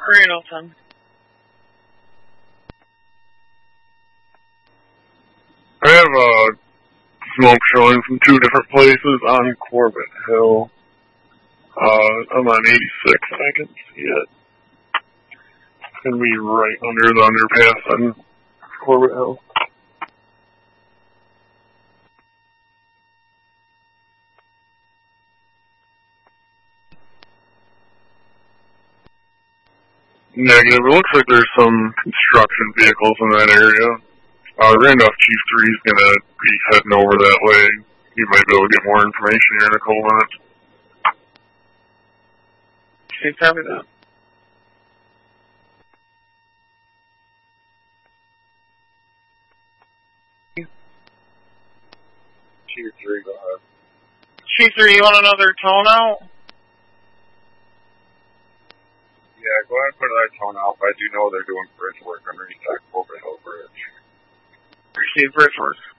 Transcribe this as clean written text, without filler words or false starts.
Cradleton. I have smoke showing from two different places on Corbett Hill. I'm on 86, I can see it. It's going to be right under the underpass on Corbett Hill. Negative. It looks like there's some construction vehicles in that area. Randolph Chief 3 is going to be heading over that way. You might be able to get more information here in a couple minutes. Okay, copy that. Chief 3, go ahead. Chief 3, you want another tone out? Yeah, go ahead and put that tone out, but I do know they're doing bridge work underneath that Corbett Hill Bridge. Receive bridge work.